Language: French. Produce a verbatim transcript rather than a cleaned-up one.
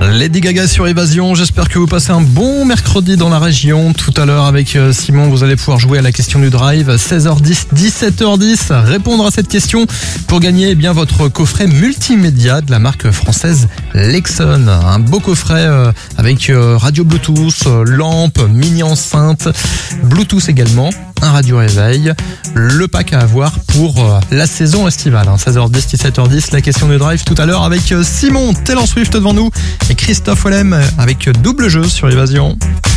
Lady Gaga sur Évasion, j'espère que vous passez un bon mercredi dans la région. Tout à l'heure avec Simon, vous allez pouvoir jouer à la question du drive, seize heures dix, dix-sept heures dix, répondre à cette question pour gagner eh bien votre coffret multimédia de la marque française Lexon. Un beau coffret avec radio Bluetooth, lampe, mini enceinte, Bluetooth également, un radio réveil, le pack à avoir pour la saison estivale. seize heures dix, dix-sept heures dix, la question du drive tout à l'heure avec Simon, Taylor Swift devant nous et Christophe Willem avec double jeu sur Évasion.